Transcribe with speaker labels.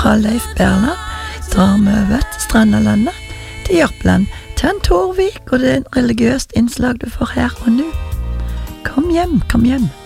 Speaker 1: fra Leif Berland drar vi over til Strandalandet, til Jørpeland, til en Torvik, og det er en religiøst innslag du får her og nå. Kom hjem, kom hjem.